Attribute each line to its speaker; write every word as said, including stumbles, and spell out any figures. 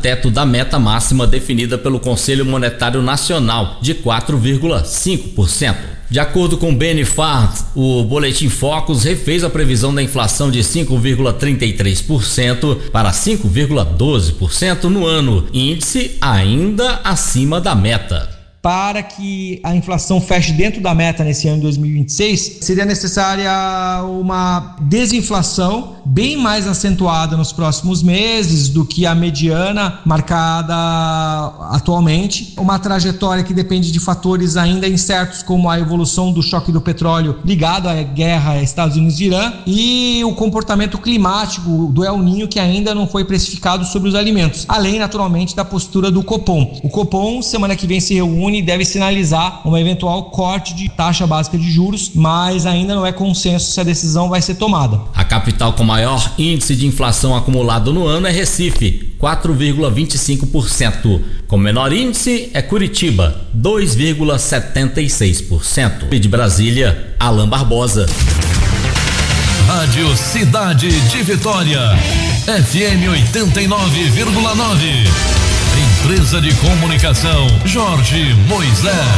Speaker 1: teto da meta máxima definida pelo Conselho Monetário Nacional, de quatro vírgula cinco por cento. De acordo com o B N F A R, o Boletim Focus refez a previsão da inflação de cinco vírgula trinta e três por cento para cinco vírgula doze por cento no ano, índice ainda acima da meta.
Speaker 2: Para que a inflação feche dentro da meta nesse ano de dois mil e vinte e seis, seria necessária uma desinflação bem mais acentuada nos próximos meses do que a mediana marcada atualmente. Uma trajetória que depende de fatores ainda incertos, como a evolução do choque do petróleo ligado à guerra Estados Unidos e Irã e o comportamento climático do El Niño, que ainda não foi precificado sobre os alimentos, além naturalmente da postura do Copom. O Copom semana que vem se reúne e deve sinalizar um eventual corte de taxa básica de juros, mas ainda não é consenso se a decisão vai ser tomada.
Speaker 1: A capital com maior índice de inflação acumulado no ano é Recife, quatro vírgula vinte e cinco por cento. Com menor índice é Curitiba, dois vírgula setenta e seis por cento. E de Brasília, Alan Barbosa.
Speaker 3: Rádio Cidade de Vitória, F M oitenta e nove vírgula nove. Empresa de Comunicação Jorge Moisés.